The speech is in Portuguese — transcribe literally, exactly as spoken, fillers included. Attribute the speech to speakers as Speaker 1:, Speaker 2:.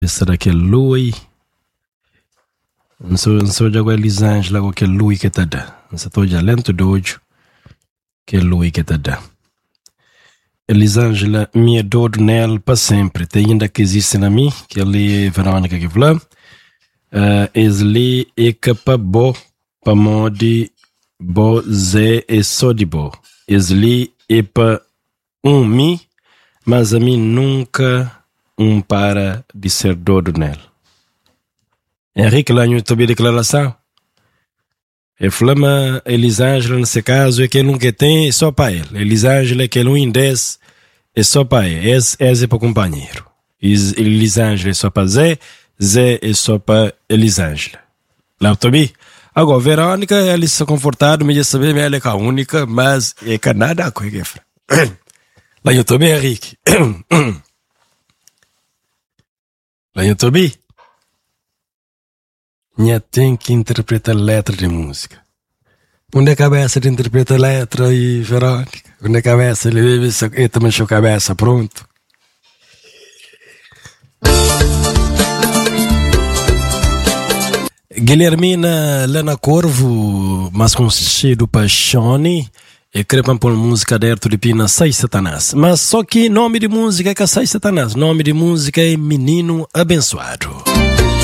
Speaker 1: Será que é Lui? Não sou, não sou de agora Elisângela ou que é Lui que tá dando. Não estou de alento dojo que é Lui que tá dando. Elisângela, minha dor nela para sempre. Tem ainda que existe na mim, que ali é Verônica que fala. Uh, Esli é capa bo, pa modi bo zé é só de bo. Esli é pa um mi, mas a mim nunca um para de ser dor nela. Henrique lá no YouTube declaração. É flama Elisângela nesse caso é que ele nunca tem é só para ele. Elisângela é que ele um indez é só para ele. Esse, esse é para o companheiro. Elisângela é só para Zé, Zé é só para Elisângela. Lá Tobi. Agora Verônica ela está confortável, me diz saber ela é a única, mas é que nada a coisa. Lá no Tobi Henrique. Lá no Tobi. Nha tem que interpretar letra de música. Onde é a cabeça de interpretar letra e Verônica? Onde é a cabeça? Ele vive e também sua cabeça, pronto. Guilhermina Lena Corvo, mas conhecido Paixone, e crepam por música de Arthur Pina Sai Satanás. Mas só que nome de música é que Sai Satanás. Nome de música é Menino Abençoado.